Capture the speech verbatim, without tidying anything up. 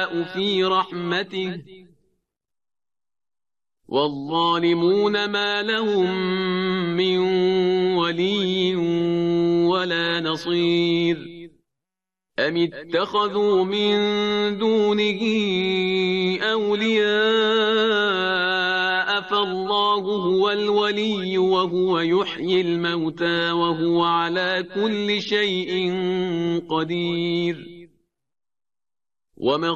يشاء في رحمته والظالمون ما لهم من ولي ولا نصير أم اتخذوا من دونه أولياء فالله هو الولي وهو يحيي الموتى وهو على كل شيء قدير وما